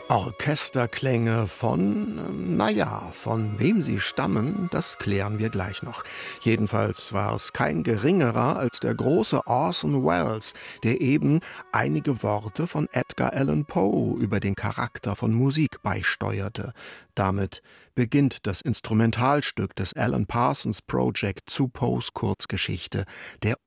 Orchesterklänge von wem sie stammen, das klären wir gleich noch. Jedenfalls war es kein geringerer als der große Orson Welles, der eben einige Worte von Edgar Allan Poe über den Charakter von Musik beisteuerte. Damit beginnt das Instrumentalstück des Alan Parsons Project zu Poes Kurzgeschichte »Der